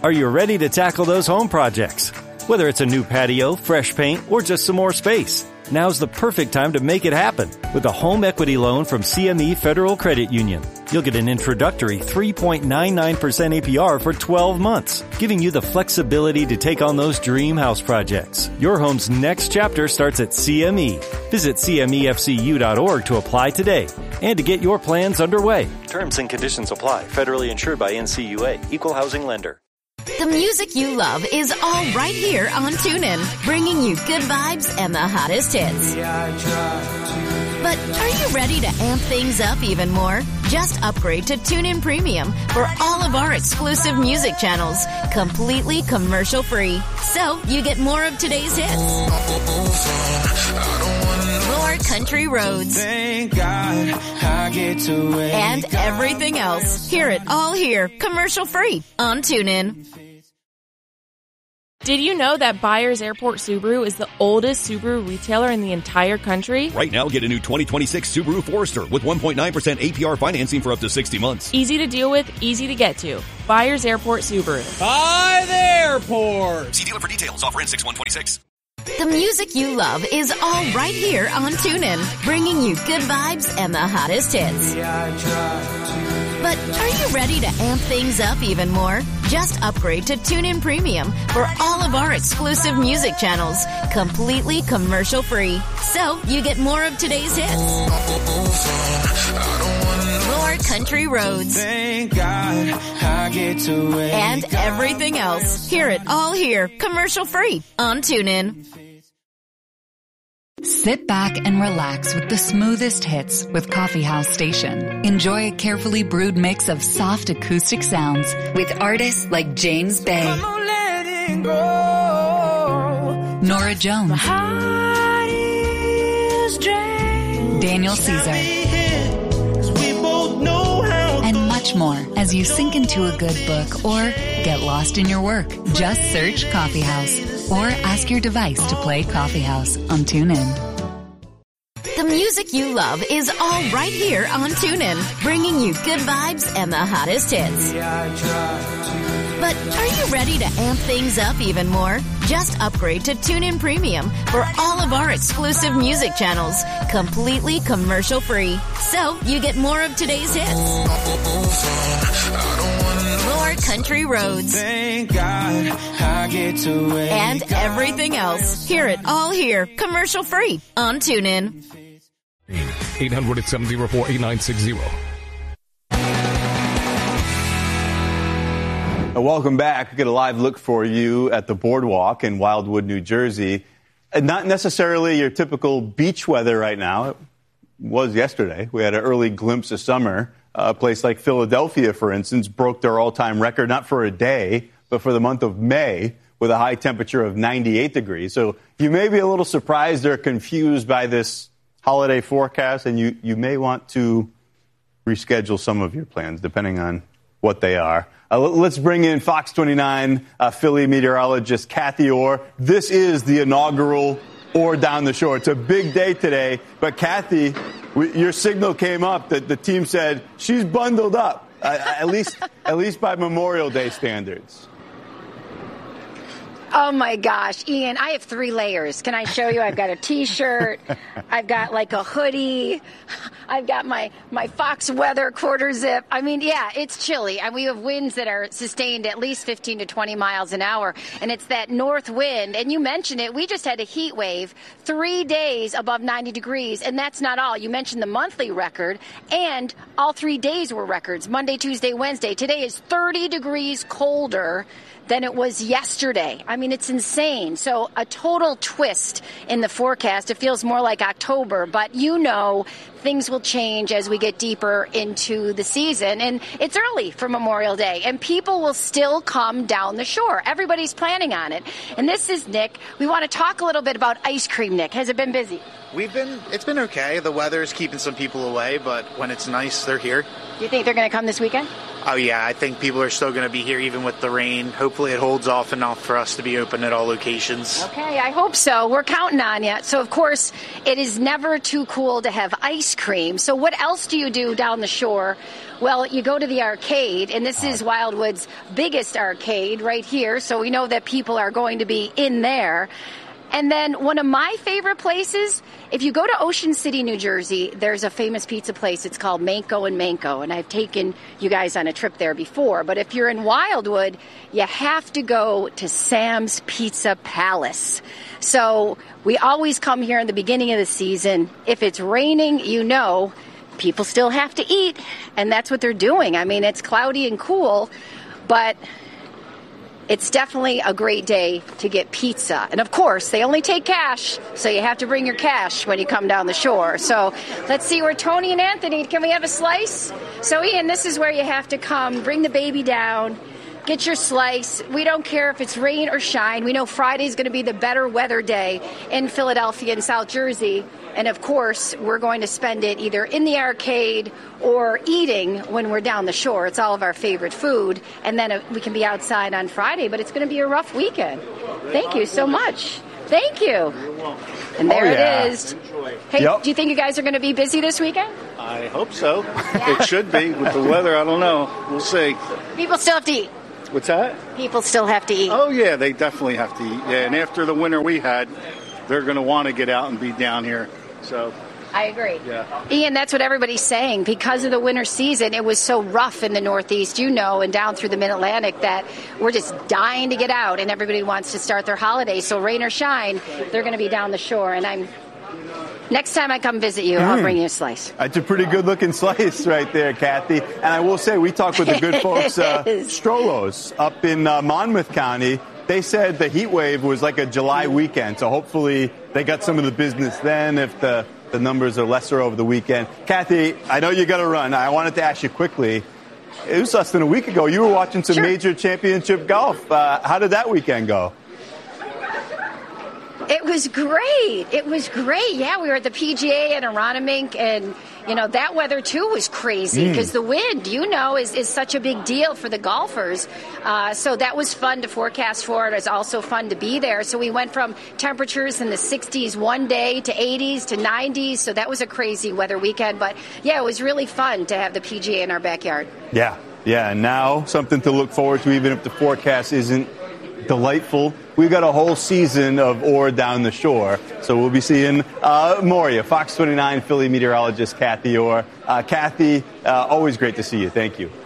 Are you ready to tackle those home projects? Whether it's a new patio, fresh paint, or just some more space, now's the perfect time to make it happen with a home equity loan from CME Federal Credit Union. You'll get an introductory 3.99% APR for 12 months, giving you the flexibility to take on those dream house projects. Your home's next chapter starts at CME. Visit CMEFCU.org to apply today and to get your plans underway. Terms and conditions apply. Federally insured by NCUA. Equal housing lender. The music you love is all right here on TuneIn, bringing you good vibes and the hottest hits. But are you ready to amp things up even more? Just upgrade to TuneIn Premium for all of our exclusive music channels, completely commercial-free. So you get more of today's hits, more country roads, thank God I get to wake and everything else. Hear it all here, commercial-free on TuneIn. Did you know that Byers Airport Subaru is the oldest Subaru retailer in the entire country? Right now, get a new 2026 Subaru Forester with 1.9% APR financing for up to 60 months. Easy to deal with, easy to get to. Byers Airport Subaru. By the airport. See dealer for details. Offer in 6/126. The music you love is all right here on TuneIn, bringing you good vibes and the hottest hits. But are you ready to amp things up even more? Just upgrade to TuneIn Premium for all of our exclusive music channels, completely commercial-free. So you get more of today's hits, more country roads, thank God I get to wake and everything else. Hear it all here, commercial-free on TuneIn. Sit back and relax with the smoothest hits with Coffee House Station. Enjoy a carefully brewed mix of soft acoustic sounds with artists like James Bay, Nora Jones, Daniel Caesar, and much more as you sink into a good book or get lost in your work. Just search Coffee House or ask your device to play Coffee House on TuneIn. The music you love is all right here on TuneIn, bringing you good vibes and the hottest hits. But are you ready to amp things up even more? Just upgrade to TuneIn Premium for all of our exclusive music channels, completely commercial-free. So you get more of today's hits, more country roads, thank God I get to wake and everything else. Hear it all here, commercial-free on TuneIn. 800-704-8960. Welcome back. We get a live look for you at the boardwalk in Wildwood, New Jersey. Not necessarily your typical beach weather right now. It was yesterday. We had an early glimpse of summer. A place like Philadelphia, for instance, broke their all-time record, not for a day, but for the month of May, with a high temperature of 98 degrees. So you may be a little surprised or confused by this holiday forecast, and you may want to reschedule some of your plans, depending on what they are. Let's bring in Fox 29 Philly meteorologist Kathy Orr. This is the inaugural Orr Down the Shore. It's a big day today, but Kathy, your signal came up that the team said she's bundled up, at least by Memorial Day standards. Oh, my gosh. Ian, I have 3 layers. Can I show you? I've got a T-shirt. I've got like a hoodie. I've got my Fox Weather quarter zip. I mean, yeah, it's chilly. And we have winds that are sustained at least 15 to 20 miles an hour. And it's that north wind. And you mentioned it. We just had a heat wave, 3 days above 90 degrees. And that's not all. You mentioned the monthly record. And all 3 days were records. Monday, Tuesday, Wednesday. Today is 30 degrees colder than it was yesterday. I mean, it's insane. So a total twist in the forecast. It feels more like October, but you know things will change as we get deeper into the season. And it's early for Memorial Day, and people will still come down the shore. Everybody's planning on it. And this is Nick. We want to talk a little bit about ice cream, Nick. Has it been busy? It's been okay. The weather's keeping some people away, but when it's nice, they're here. Do you think they're going to come this weekend? Oh, yeah, I think people are still going to be here even with the rain. Hopefully it holds off enough for us to be open at all locations. Okay, I hope so. We're counting on you. So, of course, it is never too cool to have ice cream. So what else do you do down the shore? Well, you go to the arcade, and this is Wildwood's biggest arcade right here. So we know that people are going to be in there. And then one of my favorite places, if you go to Ocean City, New Jersey, there's a famous pizza place. It's called Manco and Manco, and I've taken you guys on a trip there before. But if you're in Wildwood, you have to go to Sam's Pizza Palace. So we always come here in the beginning of the season. If it's raining, you know, people still have to eat, and that's what they're doing. I mean, it's cloudy and cool, but it's definitely a great day to get pizza. And, of course, they only take cash, so you have to bring your cash when you come down the shore. So let's see where Tony and Anthony, can we have a slice? So, Ian, this is where you have to come. Bring the baby down. Get your slice. We don't care if it's rain or shine. We know Friday's going to be the better weather day in Philadelphia and South Jersey. And, of course, we're going to spend it either in the arcade or eating when we're down the shore. It's all of our favorite food. And then we can be outside on Friday, but it's going to be a rough weekend. Thank you so much. Thank you. And there it is. Hey, do you think you guys are going to be busy this weekend? I hope so. It should be. With the weather, I don't know. We'll see. People still have to eat. What's that? People still have to eat. Oh, yeah, they definitely have to eat. Yeah, and after the winter we had, they're going to want to get out and be down here. So I agree. Yeah. Ian, that's what everybody's saying. Because of the winter season, it was so rough in the Northeast, you know, and down through the Mid-Atlantic that we're just dying to get out, and everybody wants to start their holiday. So rain or shine, they're going to be down the shore. And next time I come visit you, I'll bring you a slice. That's a pretty good-looking slice right there, Kathy. And I will say, we talked with the good folks, Strolos, up in Monmouth County. They said the heat wave was like a July weekend, so hopefully they got some of the business then if the numbers are lesser over the weekend. Kathy, I know you got to run. I wanted to ask you quickly. It was less than a week ago. You were watching some major championship golf. How did that weekend go? It was great. It was great. Yeah, we were at the PGA at Aronimink, and, you know, that weather, too, was crazy because the wind, you know, is such a big deal for the golfers. So that was fun to forecast for. It was also fun to be there. So we went from temperatures in the 60s one day to 80s to 90s. So that was a crazy weather weekend. But, yeah, it was really fun to have the PGA in our backyard. Yeah, and now something to look forward to, even if the forecast isn't delightful. We've got a whole season of Orr down the shore, so we'll be seeing more of you. Fox 29 Philly meteorologist Kathy Orr. Kathy, always great to see you. Thank you.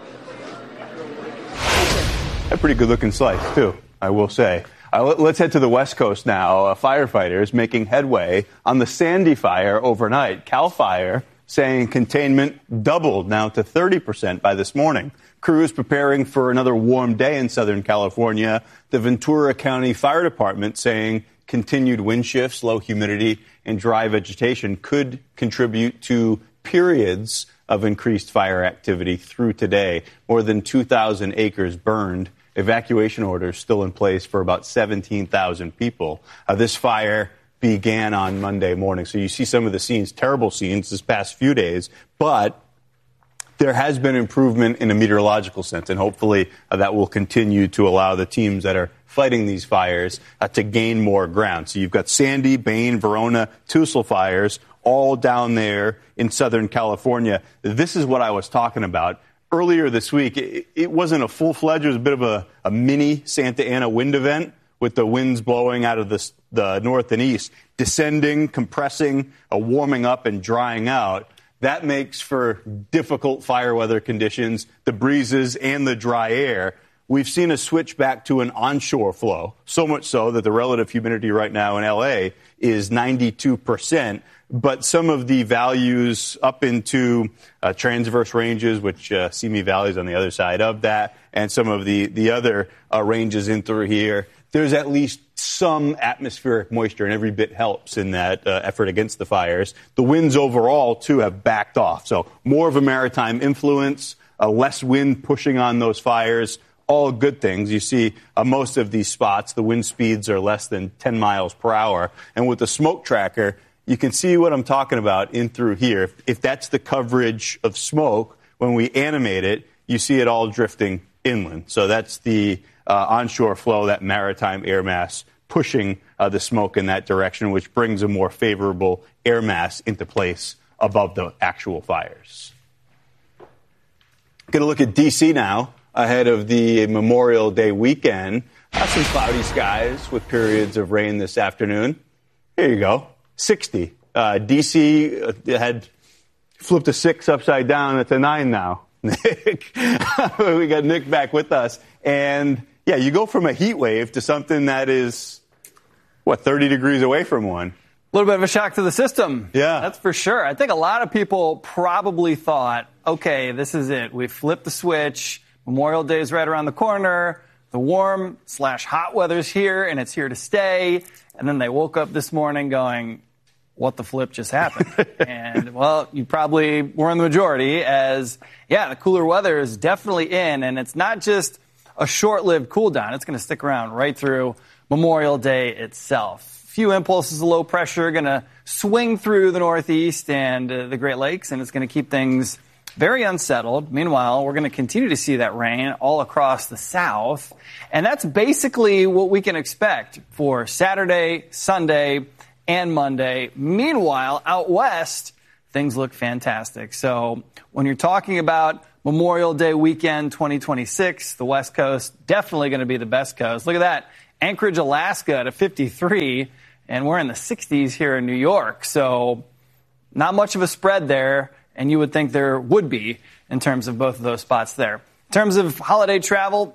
A pretty good-looking slice, too, I will say. Let's head to the West Coast now. Firefighters making headway on the Sandy fire overnight. CAL FIRE saying containment doubled now to 30% by this morning. Crews preparing for another warm day in Southern California. The Ventura County Fire Department saying continued wind shifts, low humidity, and dry vegetation could contribute to periods of increased fire activity through today. More than 2,000 acres burned. Evacuation orders still in place for about 17,000 people. This fire began on Monday morning. So you see some of the scenes, terrible scenes this past few days, but there has been improvement in a meteorological sense, and hopefully that will continue to allow the teams that are fighting these fires to gain more ground. So you've got Sandy, Bain, Verona, Tussle fires all down there in Southern California. This is what I was talking about. Earlier this week, it wasn't a full-fledged, it was a bit of a mini Santa Ana wind event with the winds blowing out of the north and east, descending, compressing, warming up and drying out. That makes for difficult fire weather conditions, the breezes and the dry air. We've seen a switch back to an onshore flow, so much so that the relative humidity right now in L.A. is 92%. But some of the values up into transverse ranges, which Simi Valley is on the other side of that, and some of the other ranges in through here, there's at least some atmospheric moisture, and every bit helps in that effort against the fires. The winds overall, too, have backed off. So more of a maritime influence, less wind pushing on those fires, all good things. You see most of these spots, the wind speeds are less than 10 miles per hour. And with the smoke tracker, you can see what I'm talking about in through here. If that's the coverage of smoke, when we animate it, you see it all drifting inland. So that's the onshore flow, that maritime air mass pushing the smoke in that direction, which brings a more favorable air mass into place above the actual fires. Going to look at D.C. now, ahead of the Memorial Day weekend. Some cloudy skies with periods of rain this afternoon. Here you go, 60. D.C. had flipped a 6 upside down. It's a 9 now. Nick, we got Nick back with us. And, yeah, you go from a heat wave to something that is, 30 degrees away from one. A little bit of a shock to the system. Yeah. That's for sure. I think a lot of people probably thought, okay, this is it. We flipped the switch. Memorial Day is right around the corner. The warm/hot weather's here, and it's here to stay. And then they woke up this morning going, what the flip just happened? And, well, you probably were in the majority as, the cooler weather is definitely in. And it's not just a short-lived cool down. It's going to stick around right through Memorial Day itself. Few impulses of low pressure going to swing through the Northeast and the Great Lakes, and it's going to keep things very unsettled. Meanwhile, we're going to continue to see that rain all across the South, and that's basically what we can expect for Saturday, Sunday, and Monday. Meanwhile, out west, things look fantastic. So when you're talking about Memorial Day weekend 2026, the West Coast definitely going to be the best coast. Look at that. Anchorage, Alaska to 53, and we're in the 60s here in New York. So not much of a spread there, and you would think there would be in terms of both of those spots there. In terms of holiday travel,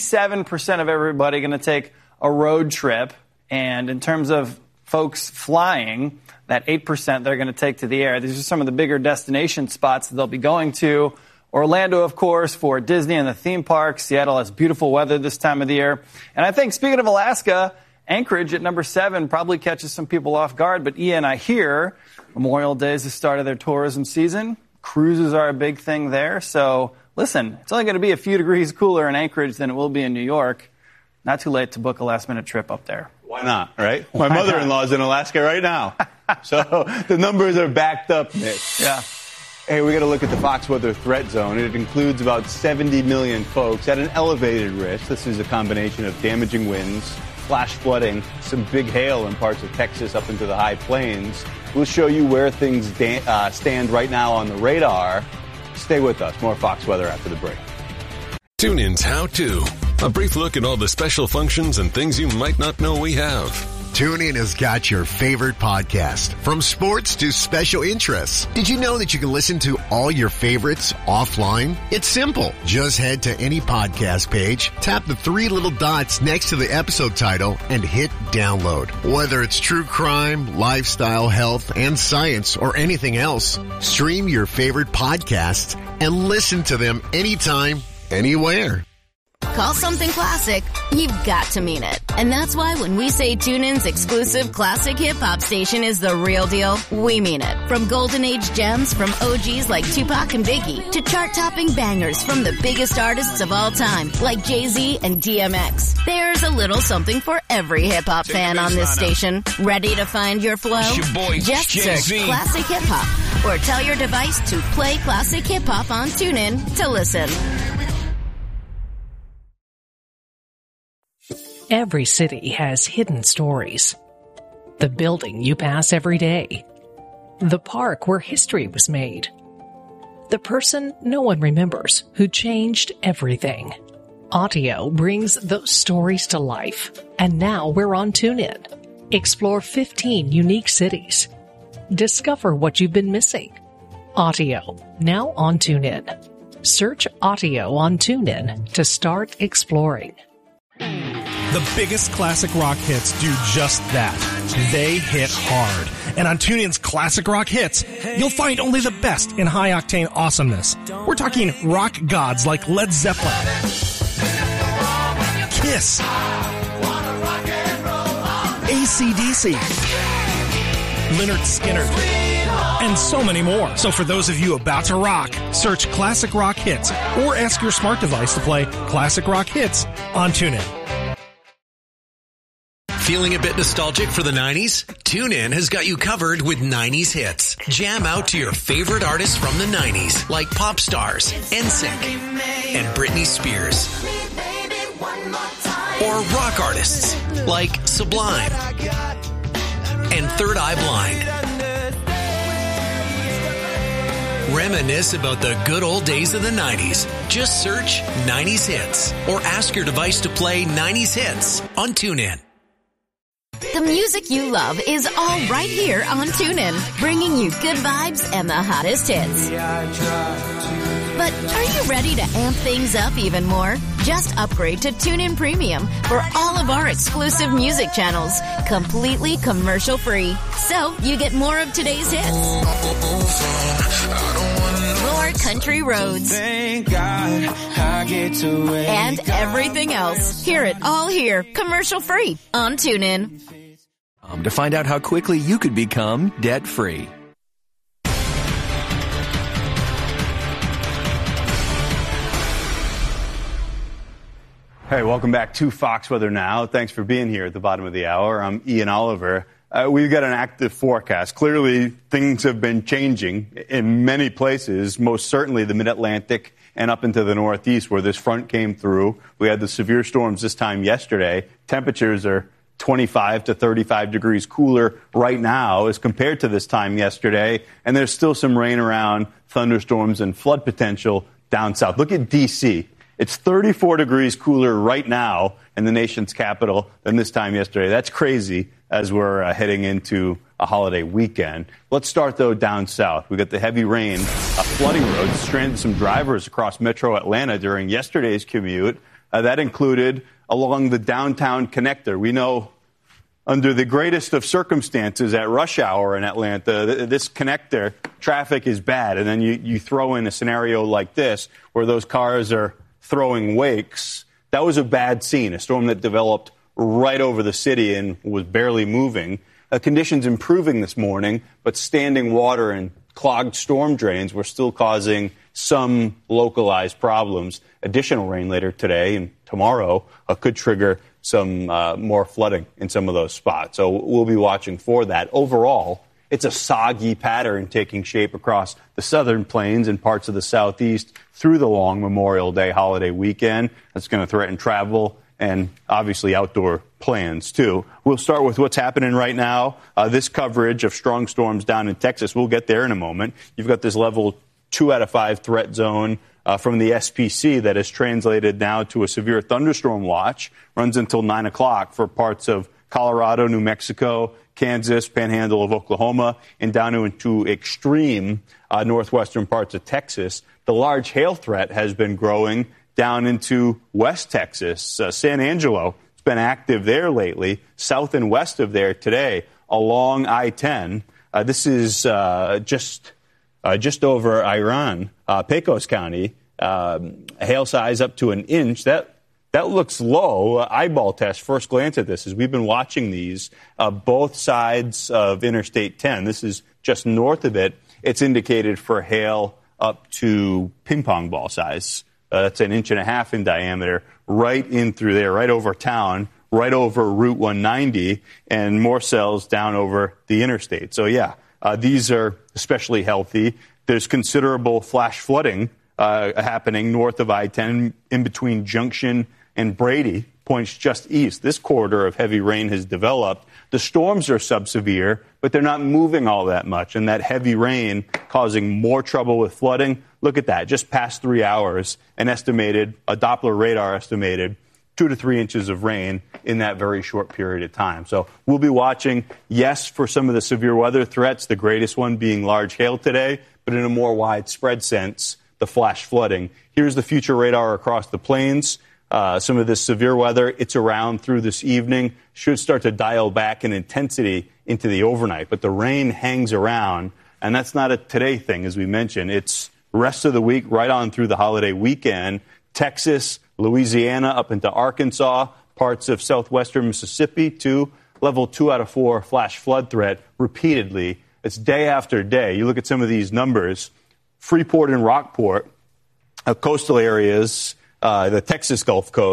87% of everybody going to take a road trip. And in terms of folks flying, that 8% they're going to take to the air. These are some of the bigger destination spots that they'll be going to. Orlando, of course, for Disney and the theme parks. Seattle has beautiful weather this time of the year. And I think, speaking of Alaska, Anchorage at number 7 probably catches some people off guard. But Ian, I hear Memorial Day is the start of their tourism season. Cruises are a big thing there. So, listen, it's only going to be a few degrees cooler in Anchorage than it will be in New York. Not too late to book a last-minute trip up there. Why not, right? My mother-in-law is in Alaska right now. So the numbers are backed up, Nick. Yeah. Hey, we got to look at the Fox Weather Threat Zone. It includes about 70 million folks at an elevated risk. This is a combination of damaging winds, flash flooding, some big hail in parts of Texas up into the high plains. We'll show you where things stand right now on the radar. Stay with us. More Fox Weather after the break. TuneIn's How To. A brief look at all the special functions and things you might not know we have. TuneIn has got your favorite podcast, from sports to special interests. Did you know that you can listen to all your favorites offline? It's simple. Just head to any podcast page, tap the 3 little dots next to the episode title, and hit download. Whether it's true crime, lifestyle, health, and science, or anything else, stream your favorite podcasts and listen to them anytime, anywhere. Call something classic, you've got to mean it. And that's why when we say TuneIn's exclusive classic hip-hop station is the real deal, we mean it. From golden age gems from OGs like Tupac and Biggie to chart-topping bangers from the biggest artists of all time like Jay-Z and DMX. There's a little something for every hip-hop fan on this station. Ready to find your flow? Just search Classic Hip-Hop or tell your device to play Classic Hip-Hop on TuneIn to listen. Every city has hidden stories. The building you pass every day. The park where history was made. The person no one remembers who changed everything. Audio brings those stories to life. And now we're on TuneIn. Explore 15 unique cities. Discover what you've been missing. Audio, now on TuneIn. Search Audio on TuneIn to start exploring. The biggest classic rock hits do just that. They hit hard. And on TuneIn's Classic Rock Hits, you'll find only the best in high-octane awesomeness. We're talking rock gods like Led Zeppelin, Kiss, AC/DC, Lynyrd Skynyrd, and so many more. So for those of you about to rock, search Classic Rock Hits or ask your smart device to play Classic Rock Hits on TuneIn. Feeling a bit nostalgic for the 90s? TuneIn has got you covered with 90s hits. Jam out to your favorite artists from the 90s, like pop stars, NSYNC, and Britney Spears. Or rock artists, like Sublime and Third Eye Blind. Reminisce about the good old days of the 90s. Just search 90s Hits or ask your device to play 90s Hits on TuneIn. The music you love is all right here on TuneIn, bringing you good vibes and the hottest hits. But are you ready to amp things up even more? Just upgrade to TuneIn Premium for all of our exclusive music channels, completely commercial-free. So you get more of today's hits, more country roads, Thank God I get to wake and everything else. Hear it all here, commercial-free on TuneIn. To find out how quickly you could become debt-free. Hey, welcome back to Fox Weather Now. Thanks for being here at the bottom of the hour. I'm Ian Oliver. We've got an active forecast. Clearly, things have been changing in many places, most certainly the Mid-Atlantic and up into the Northeast where this front came through. We had the severe storms this time yesterday. Temperatures are 25 to 35 degrees cooler right now as compared to this time yesterday. And there's still some rain around, thunderstorms and flood potential down south. Look at D.C. It's 34 degrees cooler right now in the nation's capital than this time yesterday. That's crazy as we're heading into a holiday weekend. Let's start, though, down south. We got the heavy rain, flooding roads, stranded some drivers across metro Atlanta during yesterday's commute. That included along the downtown connector. We know under the greatest of circumstances at rush hour in Atlanta, this connector, traffic is bad. And then you throw in a scenario like this where those cars are throwing wakes. That was a bad scene, a storm that developed right over the city and was barely moving. Conditions improving this morning, but standing water and clogged storm drains were still causing some localized problems. Additional rain later today and tomorrow could trigger some more flooding in some of those spots. So we'll be watching for that. Overall, it's a soggy pattern taking shape across the southern plains and parts of the southeast through the long Memorial Day holiday weekend. That's going to threaten travel and obviously outdoor plans, too. We'll start with what's happening right now. This coverage of strong storms down in Texas, we'll get there in a moment. You've got this level 2 out of 5 threat zone from the SPC that is translated now to a severe thunderstorm watch, runs until 9 o'clock for parts of Colorado, New Mexico, Kansas, Panhandle of Oklahoma, and down into extreme northwestern parts of Texas. The large hail threat has been growing down into West Texas. San Angelo has been active there lately, south and west of there today along I-10. This is just over Iran, Pecos County, hail size up to an inch. That looks low. Eyeball test, first glance at this, as we've been watching these, both sides of Interstate 10. This is just north of it. It's indicated for hail up to ping pong ball size. That's 1.5 inches in diameter, right in through there, right over town, right over Route 190, and more cells down over the interstate. So, yeah, these are especially healthy. There's considerable flash flooding happening north of I-10 in between Junction and Brady, points just east. This corridor of heavy rain has developed. The storms are subsevere, but they're not moving all that much, and that heavy rain causing more trouble with flooding. Look at that, just past 3 hours, a Doppler radar estimated 2 to 3 inches of rain in that very short period of time. So we'll be watching, yes, for some of the severe weather threats, the greatest one being large hail today, but in a more widespread sense, the flash flooding. Here's the future radar across the plains. Some of this severe weather, it's around through this evening, should start to dial back in intensity into the overnight. But the rain hangs around, and that's not a today thing, as we mentioned. It's rest of the week, right on through the holiday weekend. Texas, Louisiana, up into Arkansas, parts of southwestern Mississippi, too. Level 2 out of 4 flash flood threat repeatedly. It's day after day. You look at some of these numbers. Freeport and Rockport, coastal areas, the Texas Gulf Coast,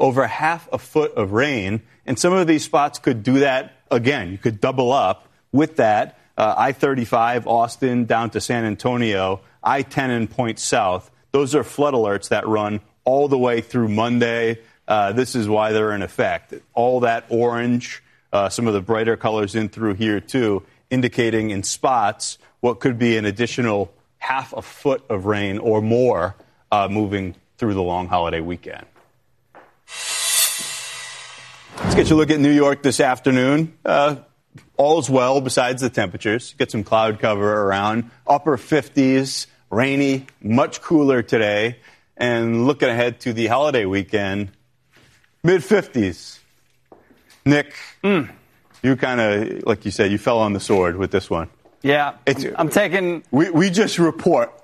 over half a foot of rain. And some of these spots could do that again. You could double up with that. I-35 Austin down to San Antonio, I-10 and Point South. Those are flood alerts that run all the way through Monday. This is why they're in effect. All that orange, some of the brighter colors in through here, too, indicating in spots what could be an additional half a foot of rain or more moving through the long holiday weekend. Let's get you a look at New York this afternoon. All's well besides the temperatures. Get some cloud cover around. Upper 50s, rainy, much cooler today. And looking ahead to the holiday weekend, mid-50s. Nick, you kind of, like you said, you fell on the sword with this one. Yeah, I'm taking... We just report.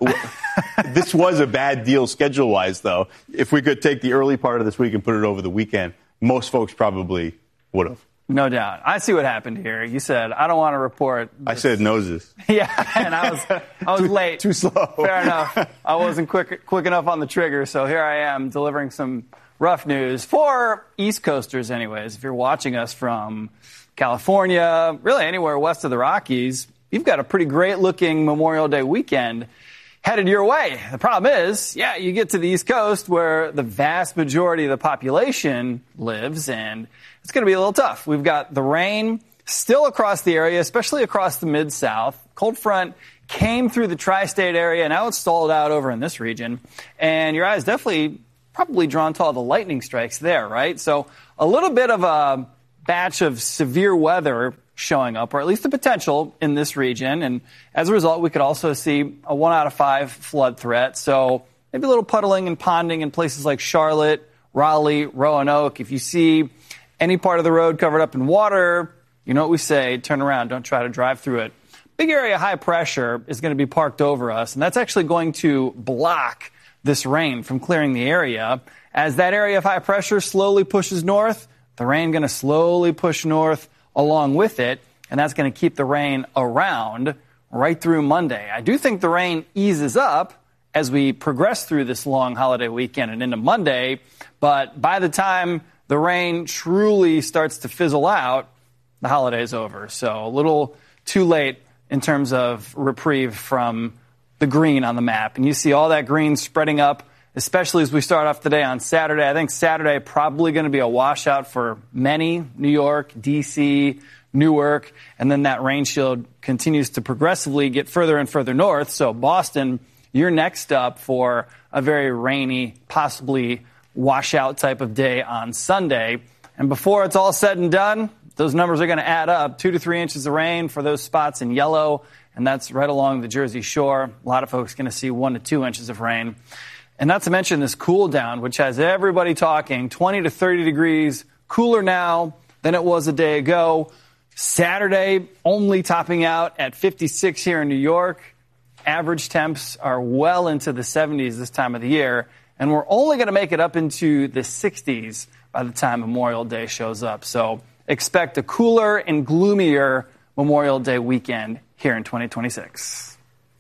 This was a bad deal schedule-wise, though. If we could take the early part of this week and put it over the weekend, most folks probably would have. No doubt. I see what happened here. You said, I don't want to report this. I said noses. Yeah, and I was late. Too slow. Fair enough. I wasn't quick enough on the trigger, so here I am delivering some rough news for East Coasters anyways. If you're watching us from California, really anywhere west of the Rockies, you've got a pretty great-looking Memorial Day weekend headed your way. The problem is, you get to the East Coast where the vast majority of the population lives, and it's going to be a little tough. We've got the rain still across the area, especially across the Mid-South. Cold front came through the tri-state area. Now it's stalled out over in this region. And your eyes definitely probably drawn to all the lightning strikes there, right? So a little bit of a batch of severe weather showing up, or at least the potential in this region. And as a result, we could also see a 1 out of 5 flood threat. So maybe a little puddling and ponding in places like Charlotte, Raleigh, Roanoke. If you see any part of the road covered up in water, you know what we say, turn around, don't try to drive through it. Big area of high pressure is going to be parked over us, and that's actually going to block this rain from clearing the area. As that area of high pressure slowly pushes north, the rain going to slowly push north along with it, and that's going to keep the rain around right through Monday. I do think the rain eases up as we progress through this long holiday weekend and into Monday, but by the time the rain truly starts to fizzle out, the holiday's over. So a little too late in terms of reprieve from the green on the map. And you see all that green spreading up, especially as we start off the day on Saturday. I think Saturday probably going to be a washout for many, New York, D.C., Newark, and then that rain shield continues to progressively get further and further north. So Boston, you're next up for a very rainy, possibly washout type of day on Sunday. And before it's all said and done, those numbers are going to add up. 2 to 3 inches of rain for those spots in yellow, and that's right along the Jersey Shore. A lot of folks going to see 1 to 2 inches of rain. And not to mention this cool down, which has everybody talking, 20 to 30 degrees cooler now than it was a day ago. Saturday only topping out at 56 here in New York. Average temps are well into the 70s this time of the year. And we're only going to make it up into the 60s by the time Memorial Day shows up. So expect a cooler and gloomier Memorial Day weekend here in 2026.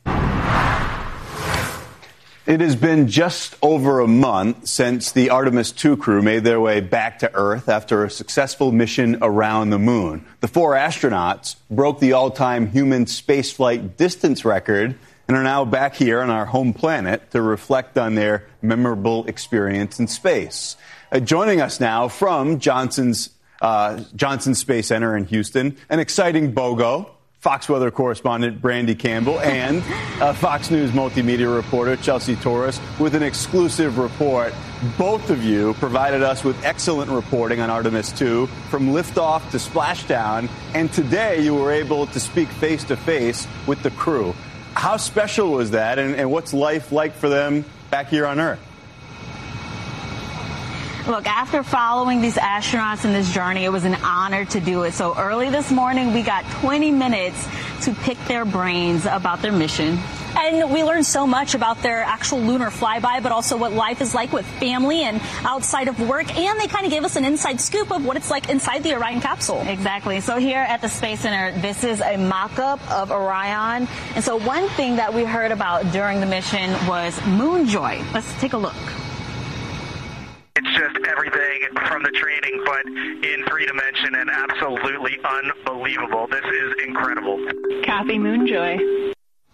It has been just over a month since the Artemis II crew made their way back to Earth after a successful mission around the moon. The 4 astronauts broke the all-time human spaceflight distance record and are now back here on our home planet to reflect on their memorable experience in space. Joining us now from Johnson Space Center in Houston, an exciting BOGO, Fox weather correspondent Brandy Campbell, and Fox News multimedia reporter Chelsea Torres with an exclusive report. Both of you provided us with excellent reporting on Artemis II from liftoff to splashdown, and today you were able to speak face-to-face with the crew. How special was that, and what's life like for them back here on Earth? Look, after following these astronauts in this journey, it was an honor to do it. So early this morning, we got 20 minutes to pick their brains about their mission. And we learned so much about their actual lunar flyby, but also what life is like with family and outside of work. And they kind of gave us an inside scoop of what it's like inside the Orion capsule. Exactly. So here at the Space Center, this is a mock-up of Orion. And so one thing that we heard about during the mission was moon joy. Let's take a look. It's just everything from the training, but in 3 dimension and absolutely unbelievable. This is incredible. Kathy Moonjoy.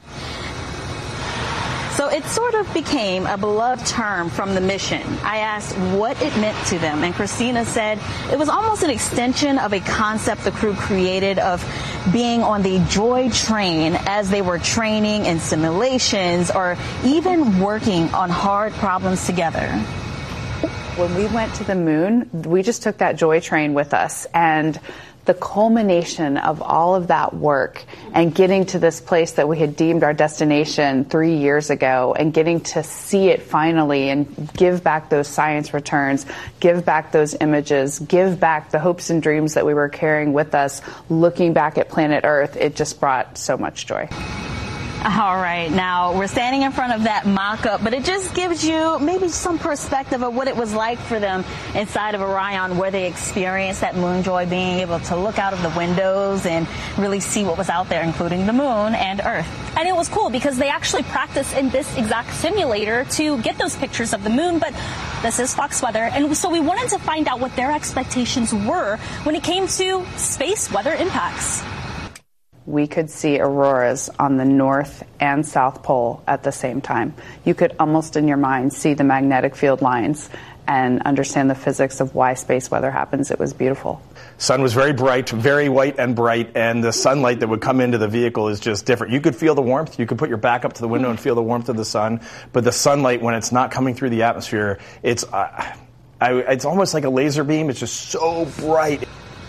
So it sort of became a beloved term from the mission. I asked what it meant to them, and Christina said it was almost an extension of a concept the crew created of being on the Joy Train as they were training in simulations or even working on hard problems together. When we went to the moon, we just took that Joy Train with us, and the culmination of all of that work and getting to this place that we had deemed our destination 3 years ago and getting to see it finally and give back those science returns, give back those images, give back the hopes and dreams that we were carrying with us, looking back at planet Earth, it just brought so much joy. All right, now we're standing in front of that mock-up, but it just gives you maybe some perspective of what it was like for them inside of Orion, where they experienced that moon joy, being able to look out of the windows and really see what was out there, including the moon and Earth. And it was cool because they actually practiced in this exact simulator to get those pictures of the moon, but this is Fox Weather, and so we wanted to find out what their expectations were when it came to space weather impacts. We could see auroras on the North and South Pole at the same time. You could almost in your mind see the magnetic field lines and understand the physics of why space weather happens. It was beautiful. Sun was very bright, very white and bright, and the sunlight that would come into the vehicle is just different. You could feel the warmth. You could put your back up to the window and feel the warmth of the sun, but the sunlight, when it's not coming through the atmosphere, it's almost like a laser beam. It's just so bright.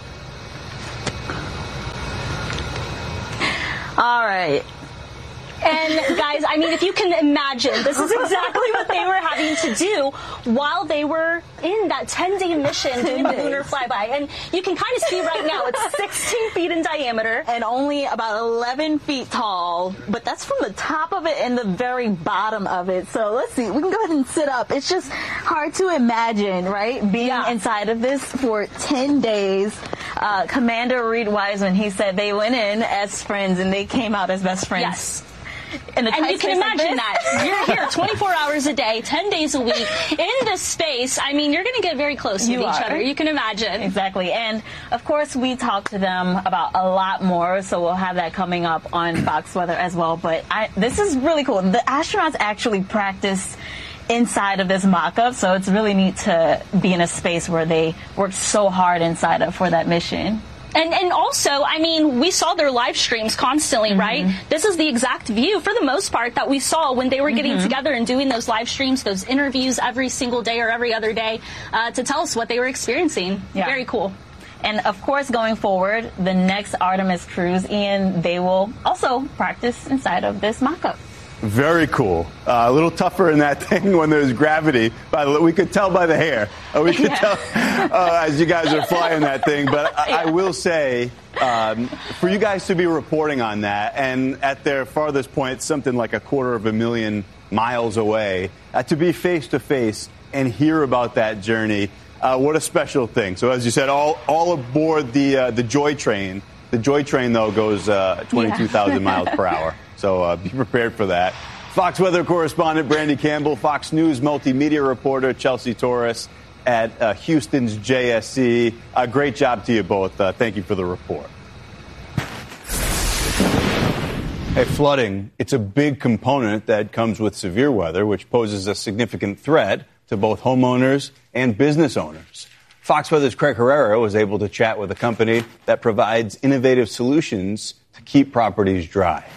All right. And guys, I mean, if you can imagine, this is exactly what they were having to do while they were in that 10-day mission doing the lunar flyby. And you can kind of see right now, it's 16 feet in diameter. And only about 11 feet tall. But that's from the top of it and the very bottom of it. So let's see. We can go ahead and sit up. It's just hard to imagine, right? Being inside of this for 10 days. Commander Reed Wiseman, he said they went in as friends and they came out as best friends. Yes. And you can imagine that. You're here 24 hours a day, 10 days a week, in this space. I mean, you're going to get very close with each other. You can imagine. Exactly. And, of course, we talked to them about a lot more, so we'll have that coming up on Fox Weather as well. But this is really cool. The astronauts actually practiced inside of this mock-up, so it's really neat to be in a space where they worked so hard inside of for that mission. And also, I mean, we saw their live streams constantly, right? This is the exact view, for the most part, that we saw when they were getting together and doing those live streams, those interviews every single day or every other day to tell us what they were experiencing. Yeah. Very cool. And, of course, going forward, the next Artemis cruise, Ian, they will also practice inside of this mock-up. Very cool. A little tougher in that thing when there's gravity. We could tell by the hair. We could tell as you guys are flying that thing. But I will say, for you guys to be reporting on that, and at their farthest point, something like 250,000 miles away, to be face-to-face and hear about that journey, what a special thing. So as you said, all aboard the Joy Train. The Joy Train, though, goes 22,000 miles per hour. So be prepared for that. Fox Weather correspondent Brandy Campbell, Fox News multimedia reporter Chelsea Torres at Houston's JSC. Great job to you both. Thank you for the report. Hey, flooding, it's a big component that comes with severe weather, which poses a significant threat to both homeowners and business owners. Fox Weather's Craig Herrera was able to chat with a company that provides innovative solutions to keep properties dry.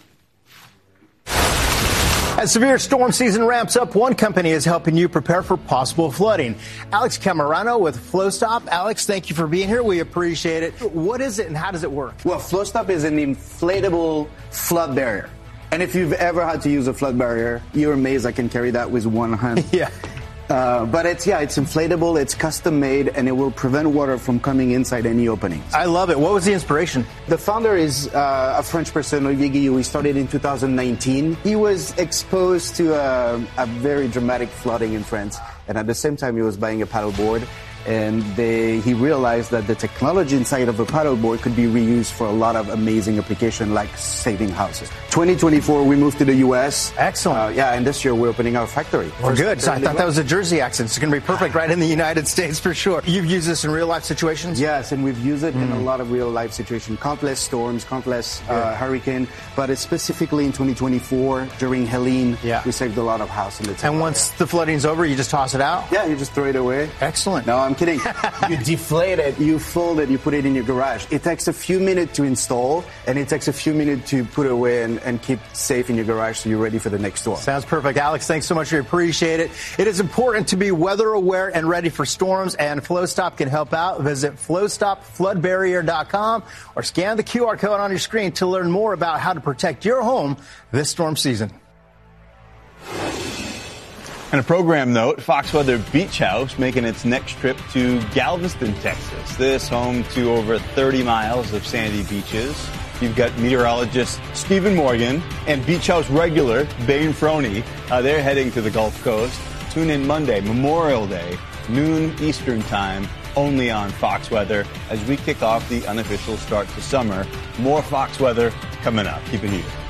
As severe storm season ramps up, one company is helping you prepare for possible flooding. Alex Camarano with FlowStop. Alex, thank you for being here. We appreciate it. What is it and how does it work? Well, FlowStop is an inflatable flood barrier. And if you've ever had to use a flood barrier, you're amazed I can carry that with one hand. Yeah. But it's inflatable, it's custom made, and it will prevent water from coming inside any openings. I love it. What was the inspiration? The founder is a French person, Olivier Guillou. He started in 2019. He was exposed to a very dramatic flooding in France, and at the same time he was buying a paddleboard. and he realized that the technology inside of a paddleboard could be reused for a lot of amazing applications like saving houses. 2024, we moved to the U.S. Excellent. And this year we're opening our factory. Well, good. So I thought that was a Jersey accent. It's going to be perfect right in the United States for sure. You've used this in real life situations? Yes, and we've used it in a lot of real life situations. Countless storms, countless hurricane, but it's specifically in 2024 during Helene, we saved a lot of house in the town. And once the flooding's over, you just toss it out? Yeah, you just throw it away. Excellent. No, I'm kidding. You deflate it, you fold it, you put it in your garage. It takes a few minutes to install, and it takes a few minutes to put away and keep safe in your garage so you're ready for the next storm. Sounds perfect. Alex, thanks so much. We appreciate it. It is important to be weather aware and ready for storms, and FlowStop can help out. Visit FlowStopFloodBarrier.com or scan the QR code on your screen to learn more about how to protect your home this storm season. And a program note, Fox Weather Beach House making its next trip to Galveston, Texas. This home to over 30 miles of sandy beaches. You've got meteorologist Stephen Morgan and Beach House regular Bain Froney. They're heading to the Gulf Coast. Tune in Monday, Memorial Day, noon Eastern time, only on Fox Weather as we kick off the unofficial start to summer. More Fox Weather coming up. Keep it heated.